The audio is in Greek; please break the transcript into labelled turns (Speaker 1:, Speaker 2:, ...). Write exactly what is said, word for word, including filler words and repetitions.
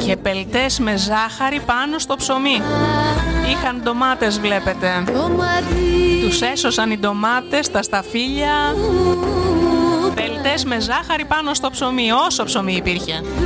Speaker 1: υπήρχε πελτές με ζάχαρη πάνω στο ψωμί. Είχαν ντομάτες, βλέπετε. Τους έσωσαν οι ντομάτες, τα σταφύλια. Πελτές με ζάχαρη πάνω στο ψωμί, όσο ψωμί υπήρχε.